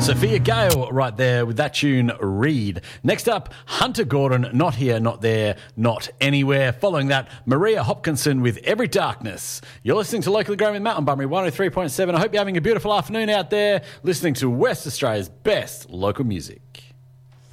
Sophia Gale right there with that tune, Read. Next up, Hunter Gordon, Not Here, Not There, Not Anywhere. Following that, Maria Hopkinson with Every Darkness. You're listening to Locally Grown with Mountain Bunbury 103.7. I hope you're having a beautiful afternoon out there listening to West Australia's best local music.